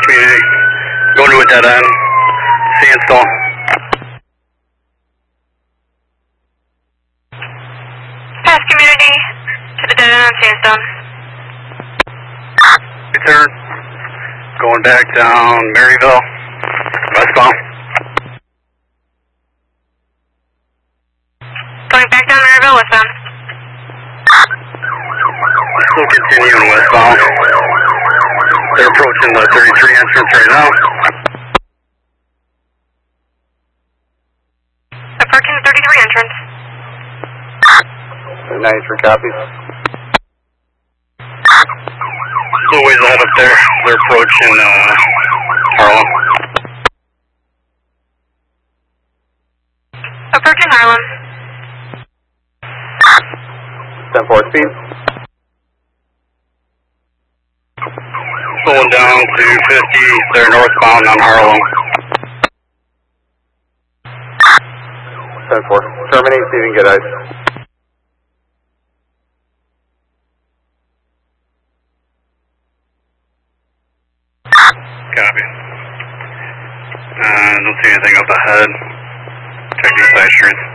community. Going to a dead end. Sandstone. Pass community to the dead end on Sandstone. Return. Going back down Maryville. Westbound. Going back down Maryville, westbound. Still continuing westbound. They're approaching the 33 entrance right now. Approaching the 33 entrance. 93 copies. Still ways ahead up there. They're approaching Harlem. Approaching Harlem. 10-4 speed. Slowing down to 50. They're northbound on Harlem. 10-4. Terminate, see if you can get ice. Copy. Don't see anything up ahead. Checking side streets.